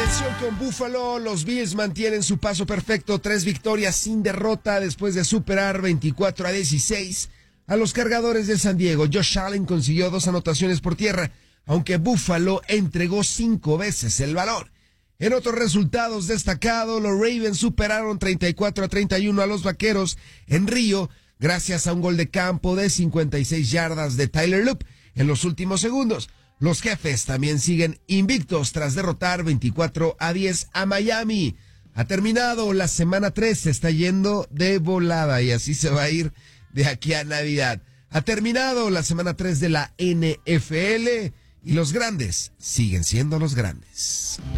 Atención con Buffalo, los Bills mantienen su paso perfecto, 3 victorias sin derrota después de superar 24-16 a los Cargadores de San Diego. Josh Allen consiguió 2 anotaciones por tierra, aunque Buffalo entregó 5 veces el balón. En otros resultados destacados, los Ravens superaron 34-31 a los Vaqueros en Río, gracias a un gol de campo de 56 yardas de Tyler Loop en los últimos segundos. Los Jefes también siguen invictos tras derrotar 24-10 a Miami. Ha terminado la semana 3, se está yendo de volada y así se va a ir de aquí a Navidad. Ha terminado la semana 3 de la NFL y los grandes siguen siendo los grandes.